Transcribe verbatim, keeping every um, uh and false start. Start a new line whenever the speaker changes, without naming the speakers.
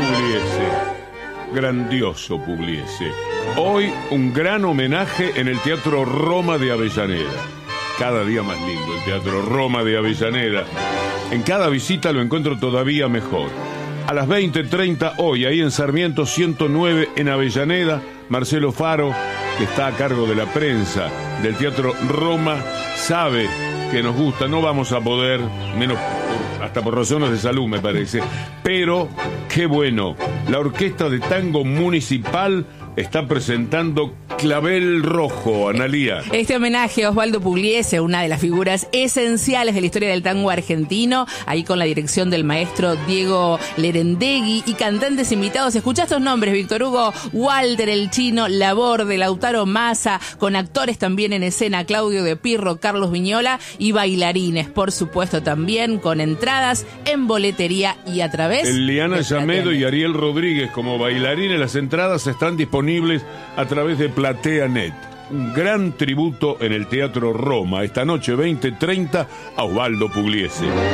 Pugliese, grandioso Pugliese. Hoy un gran homenaje en el Teatro Roma de Avellaneda. Cada día más lindo el Teatro Roma de Avellaneda. En cada visita lo encuentro todavía mejor. A las veinte treinta hoy, ahí en Sarmiento ciento nueve en Avellaneda, Marcelo Faro, que está a cargo de la prensa del Teatro Roma, sabe que nos gusta. No vamos a poder, menos hasta por razones de salud me parece, pero qué bueno, la Orquesta de Tango Municipal está presentando Clavel Rojo, Analía.
Este homenaje a Osvaldo Pugliese, una de las figuras esenciales de la historia del tango argentino, ahí con la dirección del maestro Diego Lerendegui y cantantes invitados. Escuchá estos nombres: Víctor Hugo Walter, el Chino Laborde, Lautaro Massa, con actores también en escena, Claudio de Pirro, Carlos Viñola, y bailarines, por supuesto, también con entradas en boletería y a través
Eliana
de
Yamedo y Ariel Rodríguez como bailarines. Las entradas están disponibles a través de PlateaNet. Un gran tributo en el Teatro Roma esta noche veinte treinta a Osvaldo Pugliese.